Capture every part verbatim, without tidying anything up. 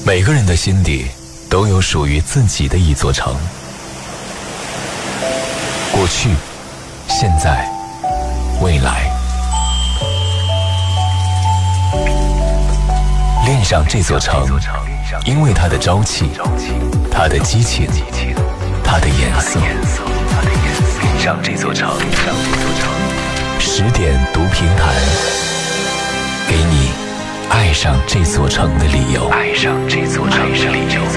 每个人的心底都有属于自己的一座城，过去、现在、未来。恋上这座城，因为它的朝气，它的激情，它的颜色。恋上这座城，十点读评谈，给你爱上这座城的理由。爱上这座城的理由。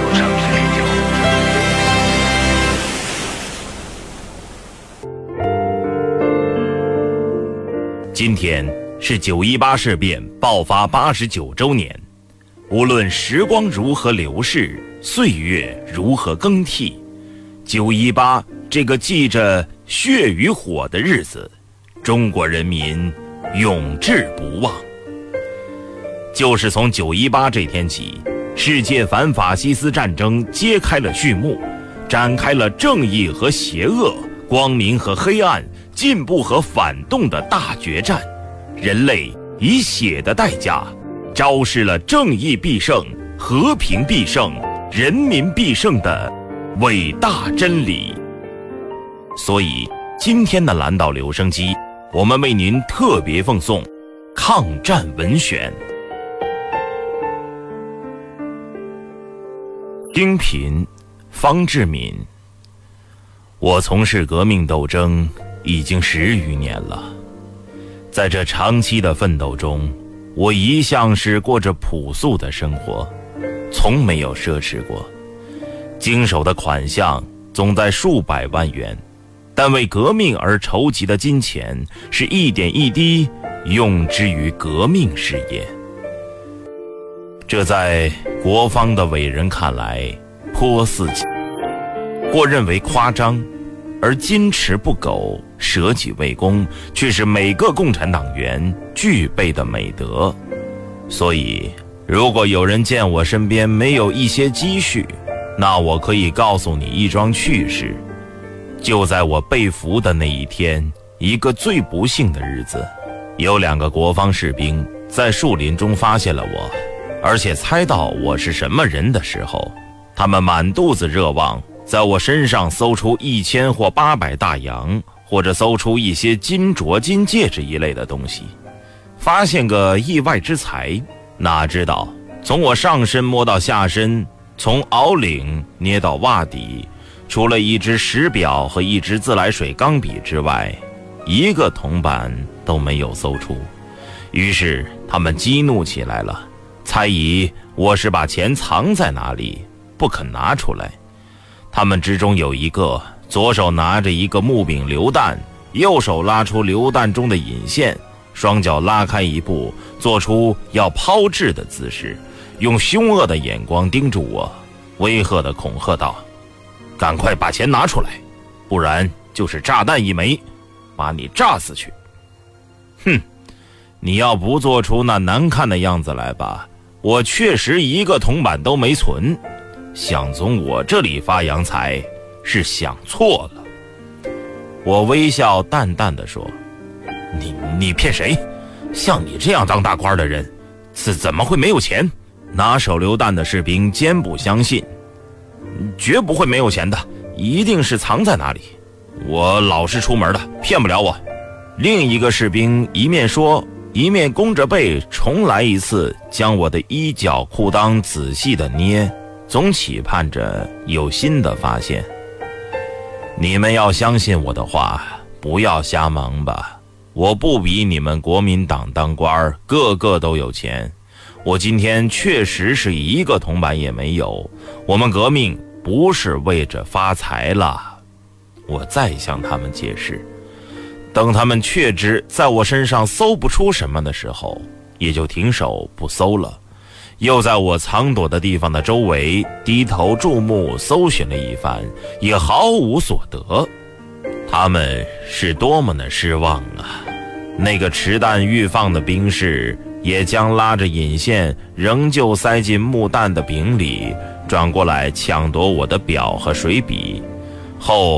今天是九一八事变爆发八十九周年，无论时光如何流逝，岁月如何更替，九一八这个记着血与火的日子，中国人民永志不忘。就是从九一八这天起，世界反法西斯战争揭开了序幕，展开了正义和邪恶、光明和黑暗、进步和反动的大决战。人类以血的代价昭示了正义必胜、和平必胜、人民必胜的伟大真理。所以今天的蓝岛留声机，我们为您特别奉送抗战文选。丁品，方志敏。我从事革命斗争已经十余年了，在这长期的奋斗中，我一向是过着朴素的生活，从没有奢侈过。经手的款项总在数百万元，但为革命而筹集的金钱是一点一滴用之于革命事业。这在国方的伟人看来颇似或认为夸张，而矜持不苟、舍己为公却是每个共产党员具备的美德。所以如果有人见我身边没有一些积蓄，那我可以告诉你一桩趣事。就在我被俘的那一天，一个最不幸的日子，有两个国方士兵在树林中发现了我，而且猜到我是什么人的时候，他们满肚子热望，在我身上搜出一千或八百大洋，或者搜出一些金镯、金戒指一类的东西，发现个意外之财。哪知道从我上身摸到下身，从袄领捏到袜底，除了一只石表和一支自来水钢笔之外，一个铜板都没有搜出。于是他们激怒起来了，猜疑我是把钱藏在哪里，不肯拿出来。他们之中有一个左手拿着一个木柄榴弹，右手拉出榴弹中的引线，双脚拉开一步，做出要抛掷的姿势，用凶恶的眼光盯住我，威吓地恐吓道：赶快把钱拿出来，不然就是炸弹一枚，把你炸死去。哼，你要不做出那难看的样子来吧，我确实一个铜板都没存，想从我这里发洋财是想错了。我微笑淡淡地说：你你骗谁？像你这样当大官的人是怎么会没有钱？拿手榴弹的士兵坚不相信：绝不会没有钱的，一定是藏在哪里，我老是出门的，骗不了我。另一个士兵一面说，一面弓着背重来一次，将我的衣角裤裆仔细地捏，总期盼着有新的发现。你们要相信我的话，不要瞎忙吧。我不比你们国民党当官个个都有钱，我今天确实是一个铜板也没有。我们革命不是为着发财了。我再向他们解释，等他们确知在我身上搜不出什么的时候，也就停手不搜了，又在我藏躲的地方的周围低头注目搜寻了一番，也毫无所得。他们是多么的失望啊！那个持弹欲放的兵士也将拉着引线仍旧塞进木弹的柄里，转过来抢夺我的表和水笔，后